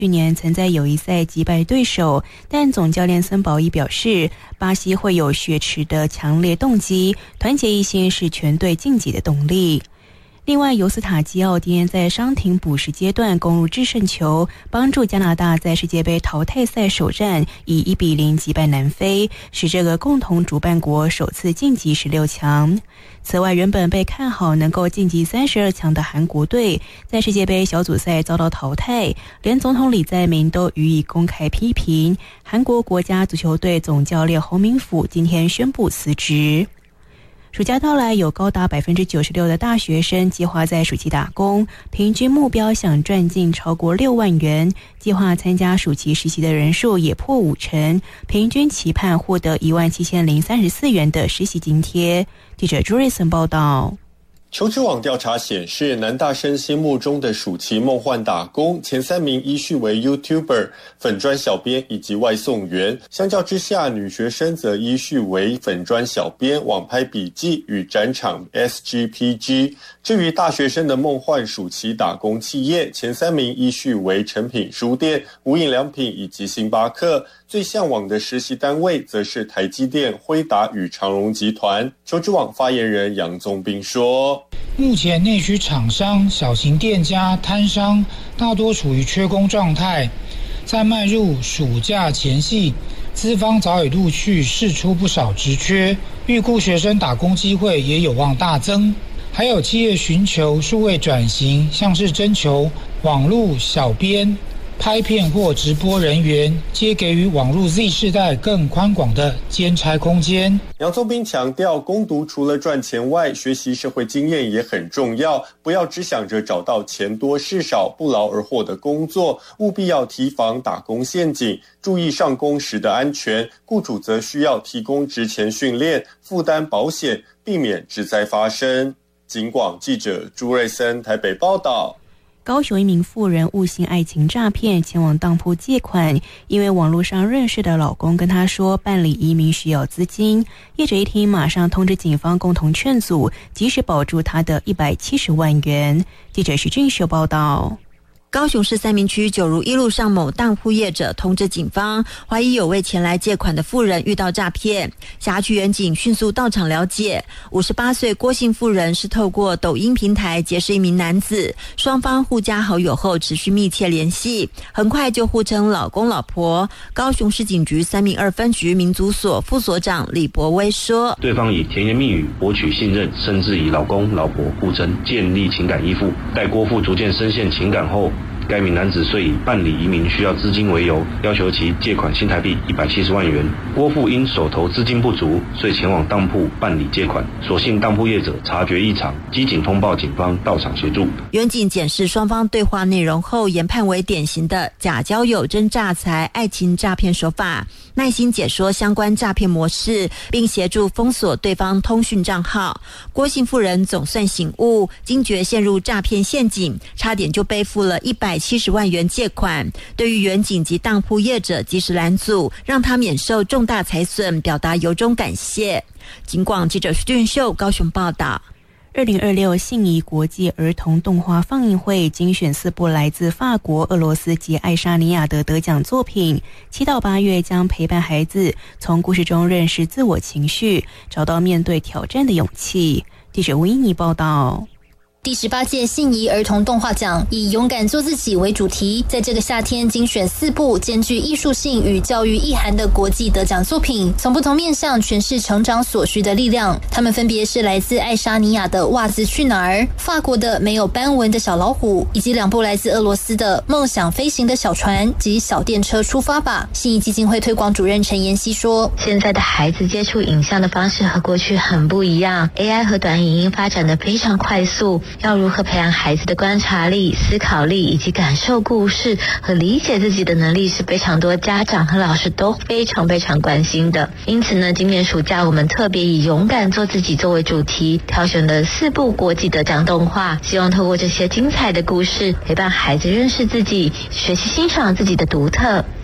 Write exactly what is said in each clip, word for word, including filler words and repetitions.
去年曾在友谊赛击败对手，但总教练森保一表示，巴西会有雪耻的强烈动机，团结一心是全队晋级的动力。另外，尤斯塔基奥今天在伤停补时阶段攻入制胜球，帮助加拿大在世界杯淘汰赛首战以一比零击败南非，使这个共同主办国首次晋级十六强。此外，原本被看好能够晋级三十二强的韩国队，在世界杯小组赛遭到淘汰，连总统李在明都予以公开批评。韩国国家足球队总教练洪明甫今天宣布辞职。暑假到来，有高达 百分之九十六 的大学生计划在暑期打工，平均目标想赚进超过六万元。计划参加暑期实习的人数也破五成，平均期盼获得一万七千零三十四元的实习津贴。记者朱瑞森报道。 求职网调查显示，男大生心目中的暑期梦幻打工前三名依序为 YouTuber、粉专小编以及外送员。相较之下，女学生则依序为粉专小编、网拍笔记与展场 S G P G。至于大学生的梦幻暑期打工企业，前三名依序为诚品书店、无印良品以及星巴克。最向往的实习单位则是台积电、辉达与长荣集团。求职网发言人杨宗斌说， 目前内需厂商、小型店家、摊商大多处于缺工状态，在迈入暑假前夕，资方早已陆续释出不少职缺，预估学生打工机会也有望大增。还有企业寻求数位转型，像是征求网络小编、拍片或直播人员，皆给予网络 Z 世代更宽广的兼差空间。 杨宗斌强调，工读除了赚钱外，学习社会经验也很重要，不要只想着找到钱多事少、不劳而获的工作，务必要提防打工陷阱，注意上工时的安全。雇主则需要提供职前训练、负担保险，避免职灾发生。警广记者朱瑞森台北报道。 高雄一名妇人误信爱情诈骗，前往当铺借款，因为网络上认识的老公跟她说办理移民需要资金，业者一听马上通知警方共同劝阻，及时保住她的一百七十万元。记者徐俊秀报道。 高雄市三民区九如一路上某当铺业者通知警方，怀疑有位前来借款的妇人遇到诈骗，辖区员警迅速到场了解。五十八岁郭姓妇人是透过抖音平台结识一名男子，双方互加好友后持续密切联系，很快就互称老公老婆。高雄市警局三民二分局民族所副所长李博威说， 对方以甜言蜜语博取信任，甚至以老公老婆互称，建立情感依附。待郭父逐渐深陷情感后，该名男子遂以办理移民需要资金为由，要求其借款新台币一百七十万元。郭父因手头资金不足，遂前往当铺办理借款。所幸当铺业者察觉异常，机警通报警方到场协助。 员警检视双方对话内容后，研判为典型的假交友真诈财爱情诈骗手法，耐心解说相关诈骗模式，并协助封锁对方通讯账号。郭姓妇人总算醒悟，惊觉陷入诈骗陷阱，差点就背负了一百七十万元借款。对于员警及当铺业者及时拦阻，让他免受重大财损，表达由衷感谢。警广记者徐俊秀高雄报道。 二零二六信宜国际儿童动画放映会精选四部来自法国、俄罗斯及爱沙尼亚的得奖作品，七到八月将陪伴孩子从故事中认识自我情绪，找到面对挑战的勇气。记者吴依妮报道。 第十八届信宜儿童动画奖以勇敢做自己为主题，在这个夏天精选四部兼具艺术性与教育意涵的国际得奖作品，从不同面向诠释成长所需的力量。他们分别是来自爱沙尼亚的袜子去哪儿、法国的没有斑纹的小老虎，以及两部来自俄罗斯的梦想飞行的小船及小电车出发吧。信宜基金会推广主任陈妍希说， 现在的孩子接触影像的方式和过去很不一样， A I 和短影音发展得非常快速，要如何培养孩子的观察力、思考力以及感受故事和理解自己的能力，是非常多家长和老师都非常非常关心的。因此呢，今年暑假我们特别以勇敢做自己作为主题，挑选了四部国际得奖动画，希望透过这些精彩的故事陪伴孩子认识自己，学习欣赏自己的独特。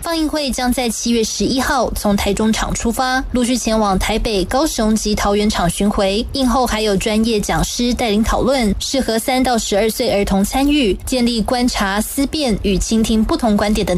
放映会将在七月十一号从台中场出发，陆续前往台北、高雄及桃园场巡回。映后还有专业讲师带领讨论，适合三到十二岁儿童参与，建立观察、思辨与倾听不同观点的